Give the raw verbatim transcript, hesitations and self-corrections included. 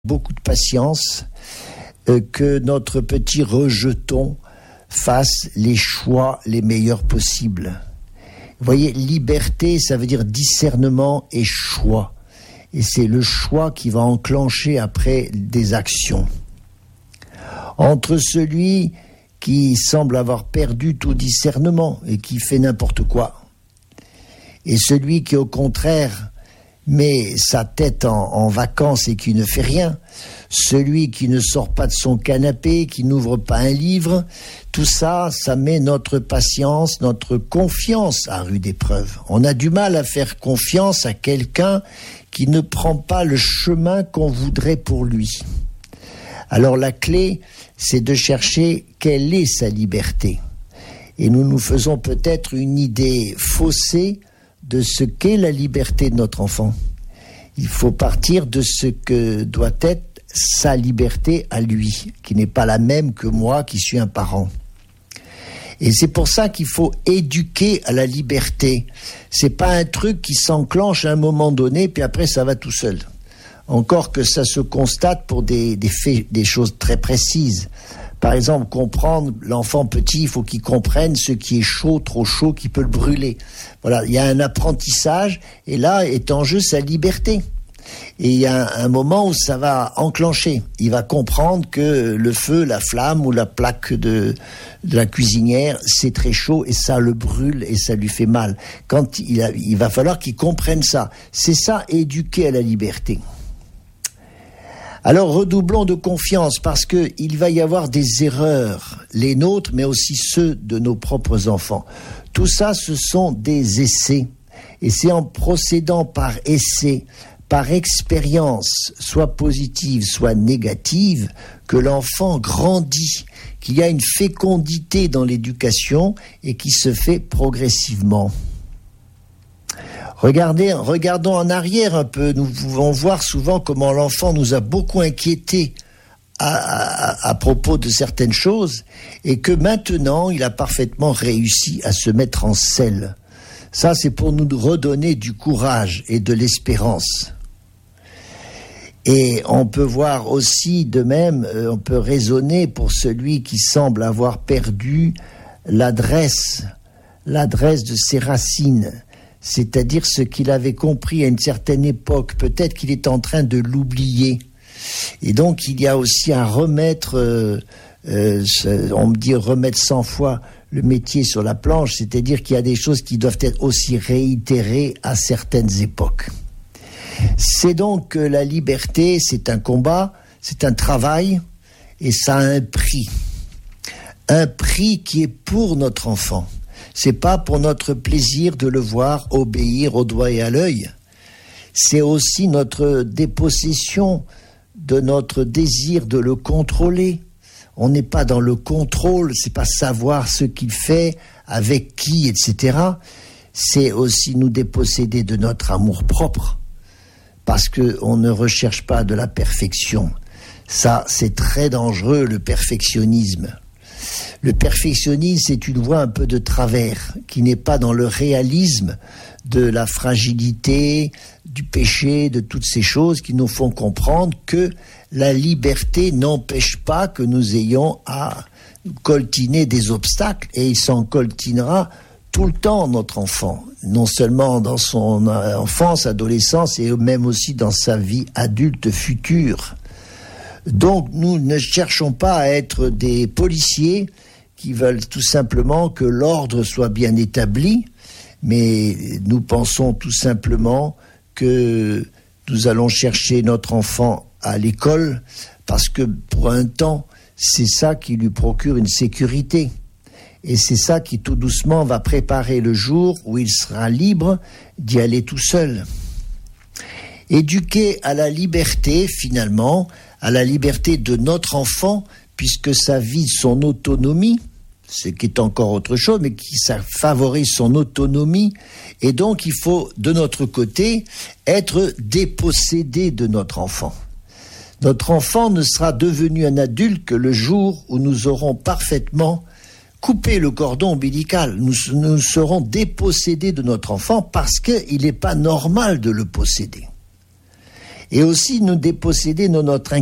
beaucoup de patience, euh, que notre petit rejeton fasse les choix les meilleurs possibles. Vous voyez, liberté, ça veut dire discernement et choix. Et c'est le choix qui va enclencher après des actions. Entre celui qui semble avoir perdu tout discernement et qui fait n'importe quoi, et celui qui, au contraire, met sa tête en, en vacances et qui ne fait rien, celui qui ne sort pas de son canapé, qui n'ouvre pas un livre, tout ça, ça met notre patience, notre confiance à rude épreuve. On a du mal à faire confiance à quelqu'un qui ne prend pas le chemin qu'on voudrait pour lui. Alors la clé, c'est de chercher quelle est sa liberté. Et nous nous faisons peut-être une idée faussée de ce qu'est la liberté de notre enfant. Il faut partir de ce que doit être sa liberté à lui, qui n'est pas la même que moi qui suis un parent. Et c'est pour ça qu'il faut éduquer à la liberté. C'est pas un truc qui s'enclenche à un moment donné, puis après ça va tout seul. Encore que ça se constate pour des, des faits, des choses très précises. Par exemple, comprendre l'enfant petit, il faut qu'il comprenne ce qui est chaud, trop chaud, qui peut le brûler. Voilà, il y a un apprentissage, et là est en jeu sa liberté. Et il y a un, un moment où ça va enclencher. Il va comprendre que le feu, la flamme ou la plaque de, de la cuisinière, c'est très chaud et ça le brûle et ça lui fait mal. Quand il, a, il va falloir qu'il comprenne ça. C'est ça, éduquer à la liberté. Alors redoublons de confiance parce qu'il va y avoir des erreurs, les nôtres, mais aussi ceux de nos propres enfants. Tout ça, ce sont des essais. Et c'est en procédant par essai, par expérience, soit positive, soit négative, que l'enfant grandit, qu'il y a une fécondité dans l'éducation et qui se fait progressivement. Regardez, regardons en arrière un peu, nous pouvons voir souvent comment l'enfant nous a beaucoup inquiétés à, à, à propos de certaines choses et que maintenant il a parfaitement réussi à se mettre en selle. Ça, c'est pour nous redonner du courage et de l'espérance. Et on peut voir aussi de même, on peut raisonner pour celui qui semble avoir perdu l'adresse, l'adresse de ses racines. C'est-à-dire ce qu'il avait compris à une certaine époque, peut-être qu'il est en train de l'oublier. Et donc il y a aussi à remettre, euh, euh, on me dit remettre cent fois le métier sur la planche, c'est-à-dire qu'il y a des choses qui doivent être aussi réitérées à certaines époques. C'est donc que la liberté, c'est un combat, c'est un travail, et ça a un prix. Un prix qui est pour notre enfant. C'est pas pour notre plaisir de le voir obéir au doigt et à l'œil. C'est aussi notre dépossession de notre désir de le contrôler. On n'est pas dans le contrôle, c'est pas savoir ce qu'il fait, avec qui, et cetera. C'est aussi nous déposséder de notre amour propre, parce qu'on ne recherche pas de la perfection. Ça, c'est très dangereux, le perfectionnisme. Le perfectionnisme, c'est une voie un peu de travers, qui n'est pas dans le réalisme de la fragilité, du péché, de toutes ces choses qui nous font comprendre que la liberté n'empêche pas que nous ayons à coltiner des obstacles, et il s'en coltinera tout le temps, notre enfant, non seulement dans son enfance, adolescence, et même aussi dans sa vie adulte future. Donc nous ne cherchons pas à être des policiers qui veulent tout simplement que l'ordre soit bien établi, mais nous pensons tout simplement que nous allons chercher notre enfant à l'école parce que pour un temps, c'est ça qui lui procure une sécurité. Et c'est ça qui tout doucement va préparer le jour où il sera libre d'y aller tout seul. Éduquer à la liberté, finalement, à la liberté de notre enfant, puisque ça vise son autonomie, ce qui est encore autre chose, mais qui ça favorise son autonomie. Et donc, il faut, de notre côté, être dépossédé de notre enfant. Notre enfant ne sera devenu un adulte que le jour où nous aurons parfaitement coupé le cordon ombilical. Nous, nous serons dépossédés de notre enfant parce qu'il n'est pas normal de le posséder. et aussi nous déposséder de notre